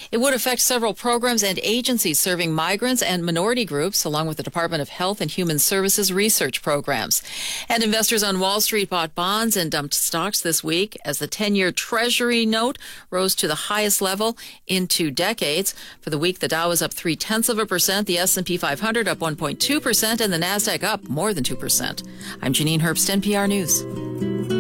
It would affect several programs and agencies serving migrants and minority groups, along with the Department of Health and Human Services research programs. And investors on Wall Street bought bonds and dumped stocks this week as the 10-year Treasury note rose to the highest level in 2 decades. For the week, the Dow was up 0.3%, the S&P 500 up 1.2%, and the Nasdaq up more than 2%. I'm Janine Herbst, NPR News.